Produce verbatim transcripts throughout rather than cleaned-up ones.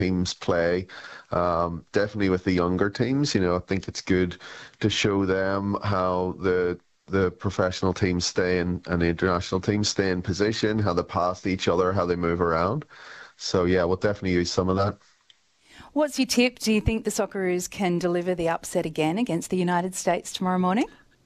teams play. Um, definitely with the younger teams, you know, I think it's good to show them how the the professional teams stay in and the international teams stay in position, how they pass each other, how they move around. So yeah, we'll definitely use some of that. What's your tip? Do you think the Socceroos can deliver the upset again against the United States tomorrow morning?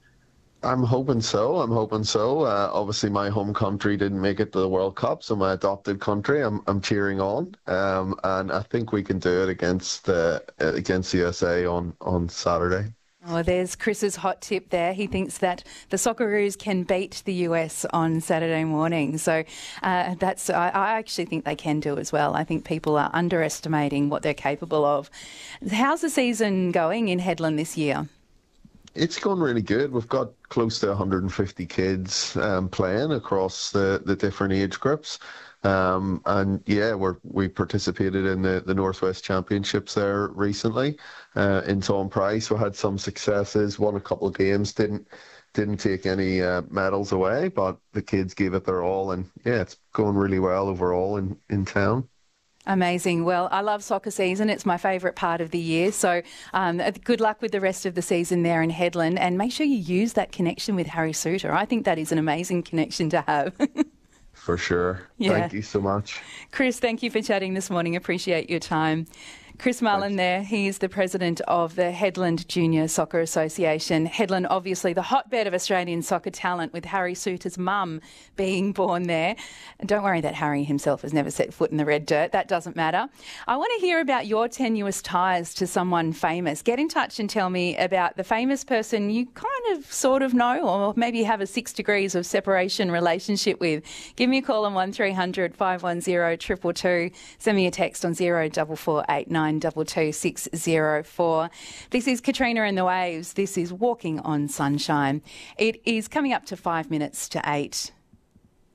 I'm hoping so. I'm hoping so. Uh, obviously, my home country didn't make it to the World Cup, so my adopted country, I'm I'm cheering on, um, and I think we can do it against uh, against U S A on on Saturday. Oh, there's Chris's hot tip there. He thinks that the Socceroos can beat the U S on Saturday morning. So uh, that's I, I actually think they can do as well. I think people are underestimating what they're capable of. How's the season going in Hedland this year? It's going really good. We've got close to one hundred fifty kids um, playing across the, the different age groups. Um, and yeah, we're, we participated in the, the Northwest Championships there recently uh, in Tom Price. We had some successes, won a couple of games, didn't didn't take any uh, medals away, but the kids gave it their all. And yeah, it's going really well overall in, in town. Amazing. Well, I love soccer season. It's my favourite part of the year. So um, good luck with the rest of the season there in Hedland, and make sure you use that connection with Harry Souttar. I think that is an amazing connection to have. For sure. Yeah. Thank you so much. Chris, thank you for chatting this morning. Appreciate your time. Chris Mullen there, he is the president of the Hedland Junior Soccer Association. Hedland, obviously the hotbed of Australian soccer talent, with Harry Souttar's mum being born there. And don't worry that Harry himself has never set foot in the red dirt. That doesn't matter. I want to hear about your tenuous ties to someone famous. Get in touch and tell me about the famous person you kind of sort of know, or maybe have a six degrees of separation relationship with. Give me a call on one three hundred, five one zero, two two two. Send me a text on zero four four eight nine two two six zero four. This is Katrina and the Waves. This is Walking on Sunshine. It is coming up to five minutes to eight.